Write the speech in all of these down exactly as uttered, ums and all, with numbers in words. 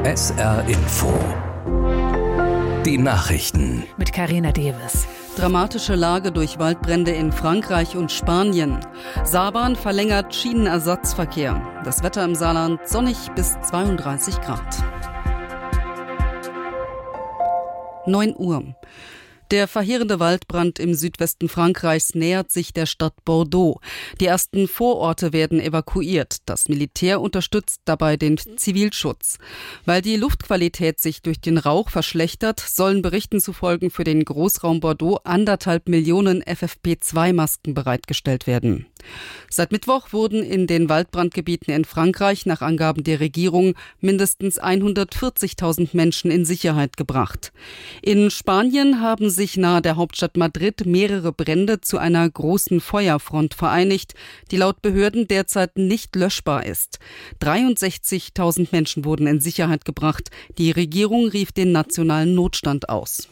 S R Info. Die Nachrichten. Mit Carina Davis. Dramatische Lage durch Waldbrände in Frankreich und Spanien. Saarbahn verlängert Schienenersatzverkehr. Das Wetter im Saarland sonnig bis zweiunddreißig Grad. neun Uhr. Der verheerende Waldbrand im Südwesten Frankreichs nähert sich der Stadt Bordeaux. Die ersten Vororte werden evakuiert. Das Militär unterstützt dabei den Zivilschutz. Weil die Luftqualität sich durch den Rauch verschlechtert, sollen Berichten zufolge für den Großraum Bordeaux anderthalb Millionen F F P zwei Masken bereitgestellt werden. Seit Mittwoch wurden in den Waldbrandgebieten in Frankreich nach Angaben der Regierung mindestens hundertvierzigtausend Menschen in Sicherheit gebracht. In Spanien haben sich nahe der Hauptstadt Madrid mehrere Brände zu einer großen Feuerfront vereinigt, die laut Behörden derzeit nicht löschbar ist. dreiundsechzigtausend Menschen wurden in Sicherheit gebracht. Die Regierung rief den nationalen Notstand aus.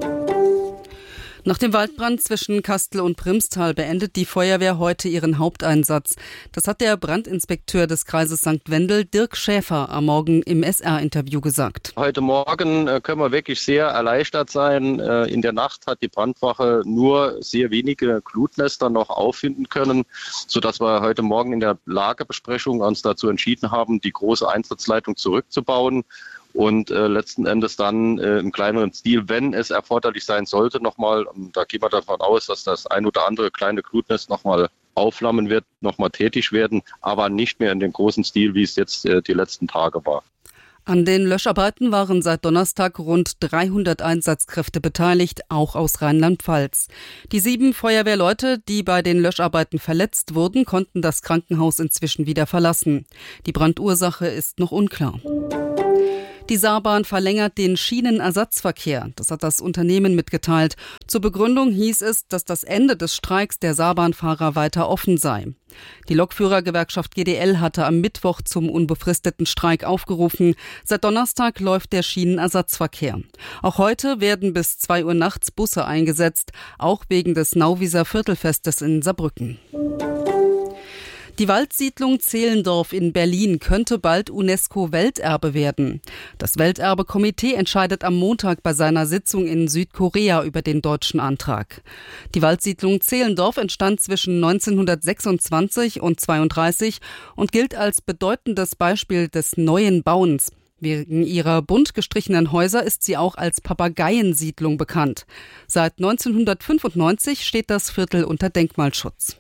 Nach dem Waldbrand zwischen Kastel und Primstal beendet die Feuerwehr heute ihren Haupteinsatz. Das hat der Brandinspekteur des Kreises Sankt Wendel, Dirk Schäfer, am Morgen im S R-Interview gesagt. Heute Morgen können wir wirklich sehr erleichtert sein. In der Nacht hat die Brandwache nur sehr wenige Glutnester noch auffinden können, sodass wir heute Morgen in der Lagebesprechung uns dazu entschieden haben, die große Einsatzleitung zurückzubauen. Und äh, letzten Endes dann äh, im kleineren Stil, wenn es erforderlich sein sollte, nochmal, da gehen wir davon aus, dass das ein oder andere kleine Glutnest nochmal aufflammen wird, nochmal tätig werden, aber nicht mehr in dem großen Stil, wie es jetzt äh, die letzten Tage war. An den Löscharbeiten waren seit Donnerstag rund dreihundert Einsatzkräfte beteiligt, auch aus Rheinland-Pfalz. Die sieben Feuerwehrleute, die bei den Löscharbeiten verletzt wurden, konnten das Krankenhaus inzwischen wieder verlassen. Die Brandursache ist noch unklar. Die Saarbahn verlängert den Schienenersatzverkehr. Das hat das Unternehmen mitgeteilt. Zur Begründung hieß es, dass das Ende des Streiks der Saarbahnfahrer weiter offen sei. Die Lokführergewerkschaft G D L hatte am Mittwoch zum unbefristeten Streik aufgerufen. Seit Donnerstag läuft der Schienenersatzverkehr. Auch heute werden bis zwei Uhr nachts Busse eingesetzt, auch wegen des Nauwieser Viertelfestes in Saarbrücken. Die Waldsiedlung Zehlendorf in Berlin könnte bald UNESCO-Welterbe werden. Das Welterbe-Komitee entscheidet am Montag bei seiner Sitzung in Südkorea über den deutschen Antrag. Die Waldsiedlung Zehlendorf entstand zwischen neunzehnhundertsechsundzwanzig und zweiunddreißig und gilt als bedeutendes Beispiel des neuen Bauens. Wegen ihrer bunt gestrichenen Häuser ist sie auch als Papageiensiedlung bekannt. Seit neunzehnhundertfünfundneunzig steht das Viertel unter Denkmalschutz.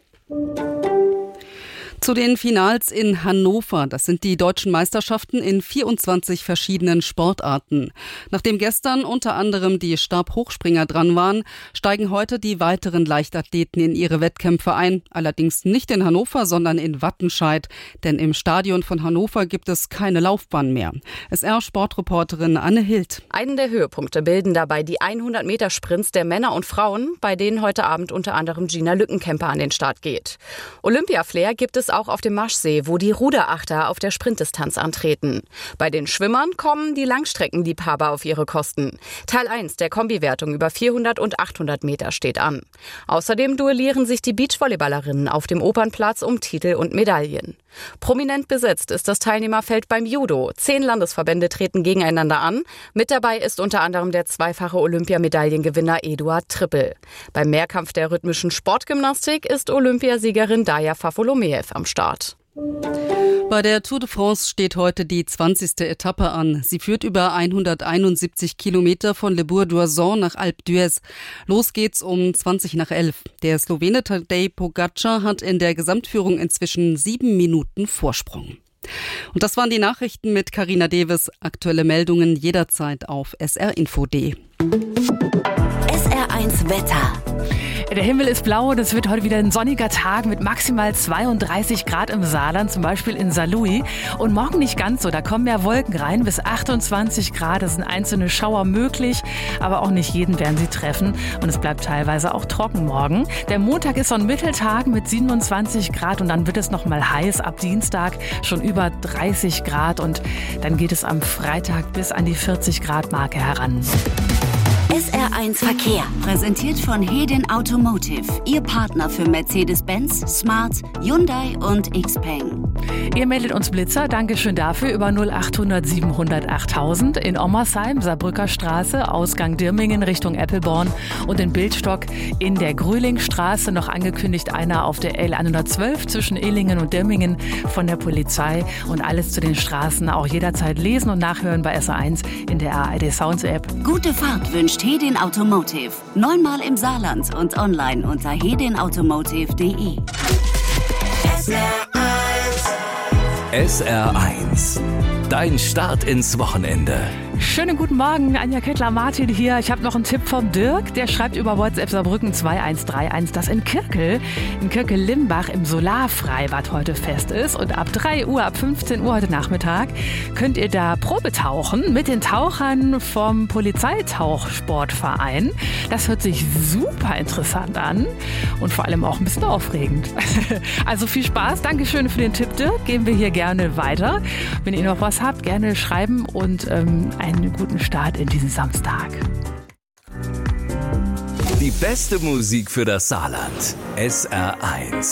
Zu den Finals in Hannover. Das sind die deutschen Meisterschaften in vierundzwanzig verschiedenen Sportarten. Nachdem gestern unter anderem die Stabhochspringer dran waren, steigen heute die weiteren Leichtathleten in ihre Wettkämpfe ein. Allerdings nicht in Hannover, sondern in Wattenscheid. Denn im Stadion von Hannover gibt es keine Laufbahn mehr. S R-Sportreporterin Anne Hild. Einen der Höhepunkte bilden dabei die hundert Meter Sprints der Männer und Frauen, bei denen heute Abend unter anderem Gina Lückenkämper an den Start geht. Olympia-Flair gibt es auch auf dem Maschsee, wo die Ruderachter auf der Sprintdistanz antreten. Bei den Schwimmern kommen die Langstreckenliebhaber auf ihre Kosten. Teil eins der Kombiwertung über vierhundert und achthundert Meter steht an. Außerdem duellieren sich die Beachvolleyballerinnen auf dem Opernplatz um Titel und Medaillen. Prominent besetzt ist das Teilnehmerfeld beim Judo. Zehn Landesverbände treten gegeneinander an. Mit dabei ist unter anderem der zweifache Olympiamedaillengewinner Eduard Trippel. Beim Mehrkampf der rhythmischen Sportgymnastik ist Olympiasiegerin Daja Fafolomeev am Start. Bei der Tour de France steht heute die zwanzigste Etappe an. Sie führt über hunderteinundsiebzig Kilometer von Le Bourg-d'Oisans nach Alpe d'Huez. Los geht's um zwanzig nach elf. Der Slowene Tadej Pogačar hat in der Gesamtführung inzwischen sieben Minuten Vorsprung. Und das waren die Nachrichten mit Carina Davis. Aktuelle Meldungen jederzeit auf S R Info punkt de. S R eins Wetter. Der Himmel ist blau und es wird heute wieder ein sonniger Tag mit maximal zweiunddreißig Grad im Saarland, zum Beispiel in Saarlouis. Und morgen nicht ganz so, da kommen mehr Wolken rein, bis achtundzwanzig Grad. Es sind einzelne Schauer möglich, aber auch nicht jeden werden sie treffen. Und es bleibt teilweise auch trocken morgen. Der Montag ist so ein Mitteltag mit siebenundzwanzig Grad und dann wird es nochmal heiß. Ab Dienstag schon über dreißig Grad und dann geht es am Freitag bis an die vierzig Grad Marke heran. S R eins Verkehr, präsentiert von Hedin Automotive, Ihr Partner für Mercedes-Benz, Smart, Hyundai und Xpeng. Ihr meldet uns Blitzer, Dankeschön dafür, über null achthundert siebenhundert achttausend in Ommersheim, Saarbrücker Straße, Ausgang Dirmingen Richtung Eppelborn und in Bildstock in der Grühlingstraße. Noch angekündigt einer auf der L hundertzwölf zwischen Ehlingen und Dirmingen von der Polizei. Und alles zu den Straßen auch jederzeit lesen und nachhören bei S R eins in der A R D Sounds App. Gute Fahrt wünscht Hedin Automotive. Neunmal im Saarland und online unter hedin automotive punkt de. S R eins. S R eins. Dein Start ins Wochenende. Schönen guten Morgen, Anja Kettler-Martin hier. Ich habe noch einen Tipp vom Dirk. Der schreibt über WhatsApp Saarbrücken zwei eins drei eins, dass in Kirkel, in Kirkel-Limbach im Solarfreibad heute Fest ist. Und ab drei Uhr, ab fünfzehn Uhr heute Nachmittag könnt ihr da Probetauchen mit den Tauchern vom Polizeitauchsportverein. Das hört sich super interessant an und vor allem auch ein bisschen aufregend. Also viel Spaß. Dankeschön für den Tipp, Dirk. Geben wir hier gerne weiter. Wenn ihr noch was habt, gerne schreiben und ähm, einen guten Start in diesen Samstag. Die beste Musik für das Saarland. S R eins.